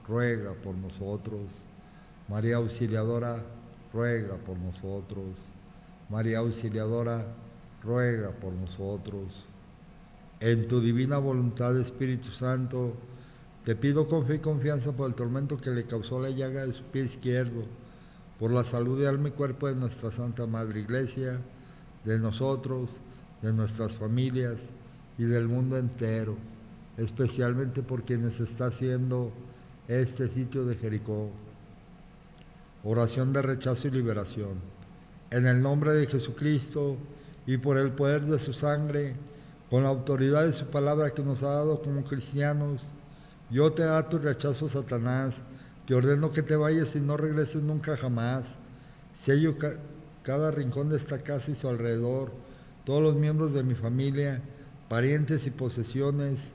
ruega por nosotros. María Auxiliadora, ruega por nosotros. María Auxiliadora, ruega por nosotros. En tu divina voluntad, Espíritu Santo, te pido con fe y confianza por el tormento que le causó la llaga de su pie izquierdo, por la salud de alma y cuerpo de nuestra Santa Madre Iglesia, de nosotros, de nuestras familias y del mundo entero, especialmente por quienes está haciendo este sitio de Jericó. Oración de rechazo y liberación. En el nombre de Jesucristo y por el poder de su sangre, con la autoridad de su palabra que nos ha dado como cristianos, yo te ato y rechazo, Satanás. Te ordeno que te vayas y no regreses nunca jamás. Sello cada rincón de esta casa y su alrededor, todos los miembros de mi familia, parientes y posesiones,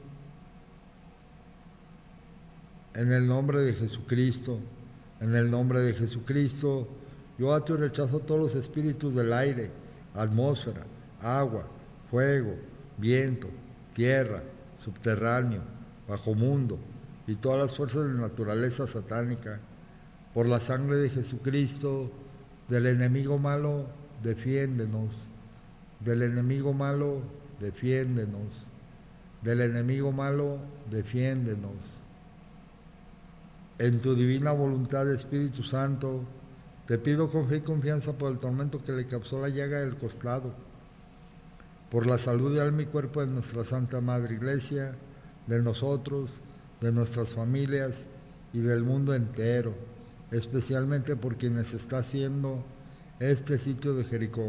en el nombre de Jesucristo. En el nombre de Jesucristo, yo ato y rechazo todos los espíritus del aire, atmósfera, agua, fuego, viento, tierra, subterráneo, bajo mundo y todas las fuerzas de la naturaleza satánica. Por la sangre de Jesucristo, del enemigo malo, defiéndenos. Del enemigo malo, defiéndenos. Del enemigo malo, defiéndenos. En tu divina voluntad, Espíritu Santo, te pido con fe y confianza por el tormento que le causó la llaga del costado, por la salud de alma y cuerpo de nuestra Santa Madre Iglesia, de nosotros, de nuestras familias y del mundo entero, especialmente por quienes está haciendo este sitio de Jericó.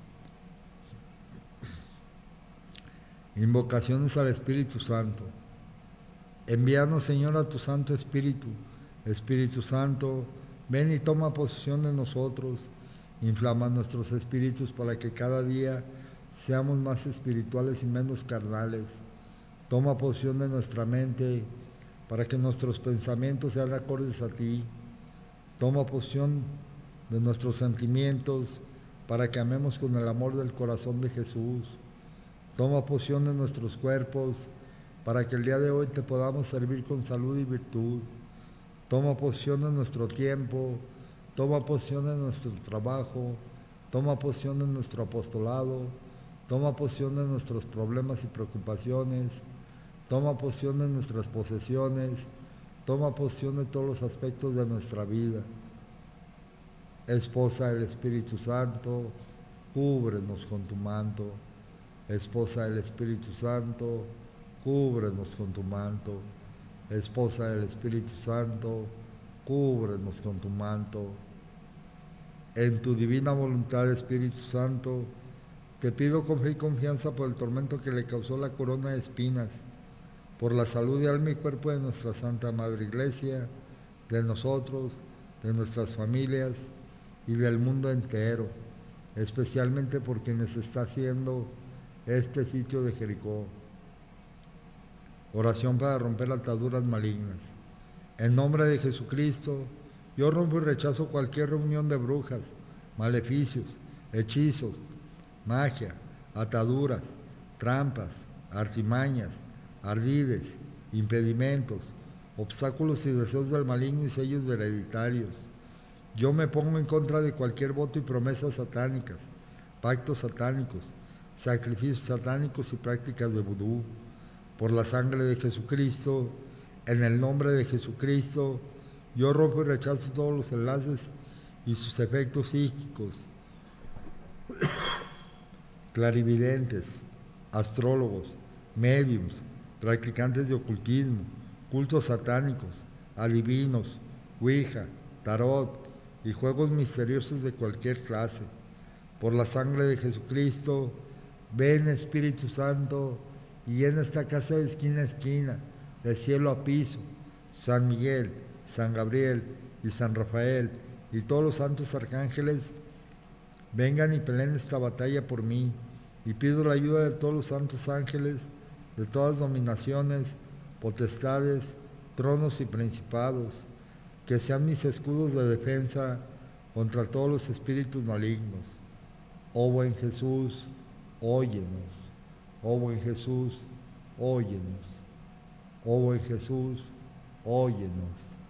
Invocaciones al Espíritu Santo. Envíanos, Señor, a tu Santo Espíritu. Espíritu Santo, ven y toma posesión de nosotros. Inflama nuestros espíritus para que cada día seamos más espirituales y menos carnales. Toma posesión de nuestra mente para que nuestros pensamientos sean acordes a ti. Toma posesión de nuestros sentimientos para que amemos con el amor del corazón de Jesús. Toma posesión de nuestros cuerpos para que el día de hoy te podamos servir con salud y virtud. Toma posesión de nuestro tiempo, toma posesión de nuestro trabajo, toma posesión de nuestro apostolado, toma posesión de nuestros problemas y preocupaciones, toma posesión de nuestras posesiones, toma posesión de todos los aspectos de nuestra vida. Esposa del Espíritu Santo, cúbrenos con tu manto. Esposa del Espíritu Santo, cúbrenos con tu manto. Esposa del Espíritu Santo, cúbrenos con tu manto. En tu divina voluntad, Espíritu Santo, te pido con fe y confianza por el tormento que le causó la corona de espinas, por la salud de alma y cuerpo de nuestra Santa Madre Iglesia, de nosotros, de nuestras familias y del mundo entero, especialmente por quienes está haciendo este sitio de Jericó. Oración para romper ataduras malignas. En nombre de Jesucristo, yo rompo y rechazo cualquier reunión de brujas, maleficios, hechizos, magia, ataduras, trampas, artimañas, ardides, impedimentos, obstáculos y deseos del maligno y sellos hereditarios. Yo me pongo en contra de cualquier voto y promesas satánicas, pactos satánicos, sacrificios satánicos y prácticas de vudú. Por la sangre de Jesucristo, en el nombre de Jesucristo, yo rompo y rechazo todos los enlaces y sus efectos psíquicos, clarividentes, astrólogos, médiums, practicantes de ocultismo, cultos satánicos, adivinos, ouija, tarot y juegos misteriosos de cualquier clase. Por la sangre de Jesucristo, ven, Espíritu Santo, y llena esta casa de esquina a esquina, de cielo a piso. San Miguel, San Gabriel y San Rafael y todos los santos arcángeles vengan y peleen esta batalla por mí, y pido la ayuda de todos los santos ángeles, de todas dominaciones, potestades, tronos y principados, que sean mis escudos de defensa contra todos los espíritus malignos. Oh buen Jesús, óyenos. Oh buen Jesús, óyenos. Oh buen Jesús, óyenos.